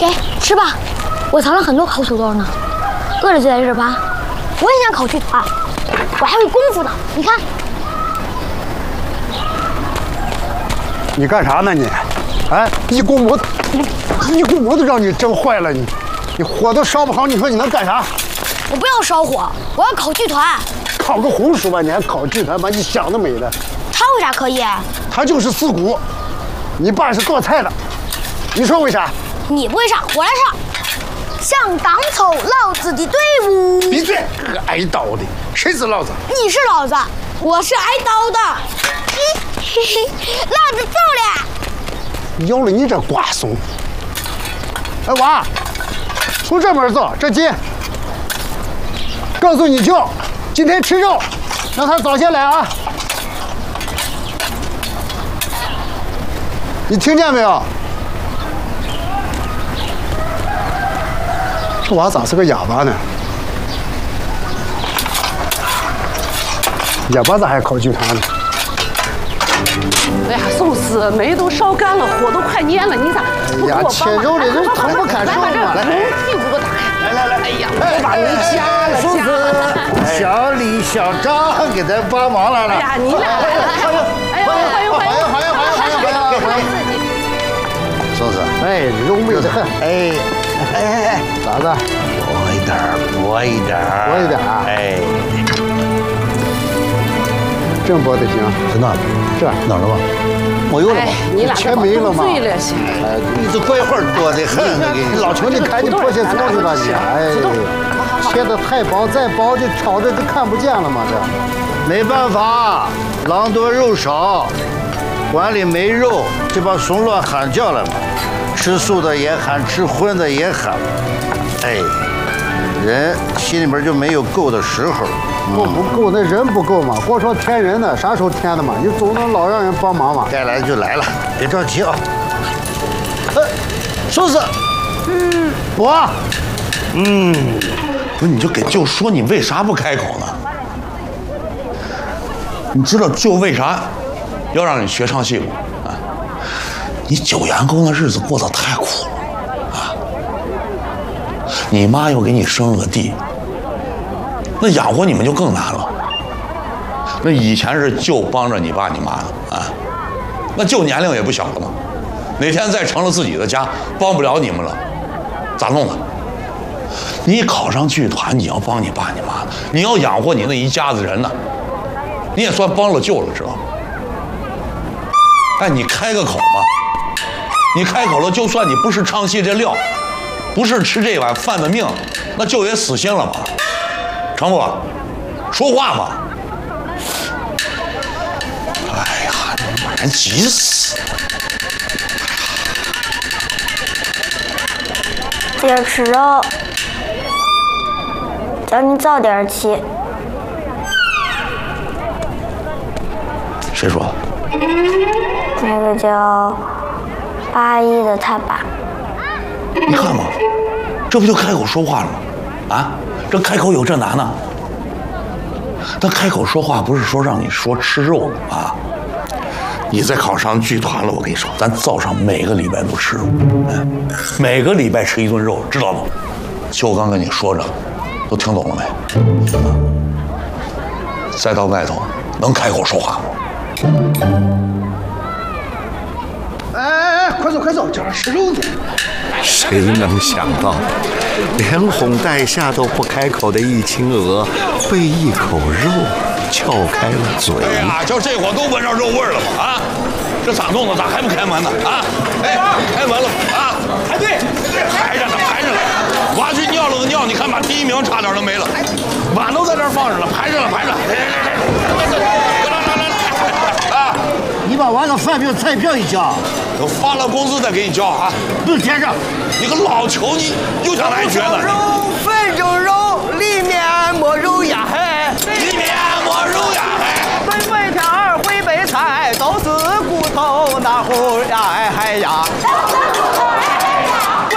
给吃吧，我藏了很多烤土豆呢，饿了就在这儿吧。我也想烤剧团，我还会功夫呢，你看。 你干啥呢你？哎，一股馍都让你整坏了你火都烧不好，你说你能干啥？ 我不要烧火，我要烤剧团。 烤个红薯吧，你还烤剧团吧？你想得美的。 他为啥可以？ 他就是四股。你爸是做菜的，你说为啥？ 你不会唱，我来唱。像党走老子的队伍。 闭嘴！挨刀的，谁是老子？ 你是老子，我是挨刀的。老子走了。 有了你这瓜怂！哎娃，从这门走，这近。告诉你舅，今天吃肉，让他早些来啊。你听见没有？这娃咋是个哑巴呢？哑巴咋还烤剧团呢？ 哎呀，宋师，煤都烧干了，火都快蔫了，你咋不给我帮忙？ 切肉的人疼不敢受嘛！ 来，屁股给我打开！来，哎呀，我把煤加了， 宋师，小李、小张给咱帮忙来了。 哎呀，你俩来了！哎呀，欢迎！ 宋师，哎，肉美得很。哎，咋子？ 薄一点啊！哎， 正薄的行。 真的？ 这哪儿了吗？我有了吗？ 你俩全没了吗？ 醉了行。 你这怪话多的很， 老邱，你赶紧破些草去吧你！哎，切的太薄，再薄就挑着就看不见了嘛这。 没办法，狼多肉少，碗里没肉，这帮怂乱喊叫了嘛。吃素的也喊，吃荤的也喊。哎，人心里边就没有够的时候。 不够，那人不够嘛。光说添人呢，啥时候添的嘛？你总能老让人帮忙嘛。 该来就来了，别着急啊。宋师， 我， 不是，你就给舅说，你为啥不开口呢？你知道舅为啥要让你学唱戏不？啊，你九员工的日子过得太苦了啊！你妈又给你生了个弟，那养活你们就更难了。那以前是舅帮着你爸你妈的啊，那舅年龄也不小了嘛，哪天再成了自己的家，帮不了你们了，咋弄的？你考上剧团，你要帮你爸你妈的，你要养活你那一家子人呢，你也算帮了舅了，知道吗？哎，你开个口嘛，你开口了，就算你不是唱戏这料，不是吃这碗饭的命，那舅也死心了嘛，成不？说话嘛！哎呀，把人急死！ 今儿吃肉，叫你早点起。 谁说的？ 那个叫八一的他爸。 你看嘛，这不就开口说话了吗？啊，这开口有这难呢。他开口说话不是说让你说吃肉的啊。你再考上剧团了，我跟你说，咱灶上每个礼拜都吃肉，每个礼拜吃一顿肉，知道不？就刚跟你说着，都听懂了没？啊，再到外头能开口说话吗？ 哎，快走，叫他吃肉呢。 谁能想到，连哄带吓都不开口的易清娥，被一口肉撬开了嘴。 哎呀，就这会儿都闻着肉味了嘛！啊，这咋弄的？咋还不开门呢？啊，哎，开门了啊！排队，排着呢。娃去尿了个尿，你看把第一名差点都没了，碗都在这儿放着了，排着了。来，啊！ 你把娃个饭票、菜票一交， 等发了工资再给你交啊！ 不是天上， 你个老球，你又想来瘸子？ 饭就是